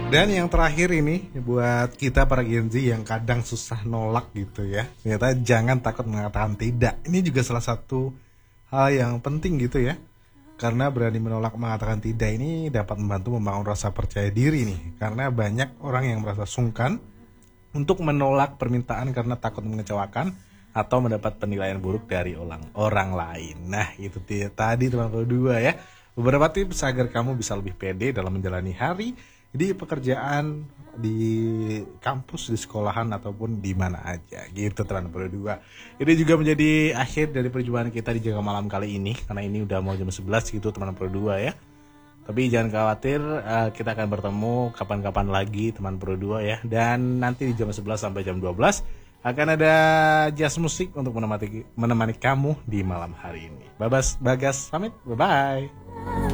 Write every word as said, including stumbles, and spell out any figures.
Dan yang terakhir ini buat kita para Gen Z yang kadang susah nolak gitu ya. Ternyata jangan takut mengatakan tidak. Ini juga salah satu hal yang penting gitu ya. Karena berani menolak mengatakan tidak ini dapat membantu membangun rasa percaya diri nih. Karena banyak orang yang merasa sungkan untuk menolak permintaan karena takut mengecewakan atau mendapat penilaian buruk dari orang orang lain. Nah, itu dia tadi teman berdua ya. Beberapa tips agar kamu bisa lebih pede dalam menjalani hari di pekerjaan, di kampus, di sekolahan ataupun di mana aja gitu teman berdua. Ini juga menjadi akhir dari perjumpaan kita di Jaga Malam kali ini karena ini udah mau jam sebelas gitu teman berdua ya. Tapi jangan khawatir, kita akan bertemu kapan-kapan lagi teman berdua ya. Dan nanti di jam sebelas sampai jam dua belas akan ada jazz musik untuk menemani menemani kamu di malam hari ini. Babas Bagas pamit, bye bye.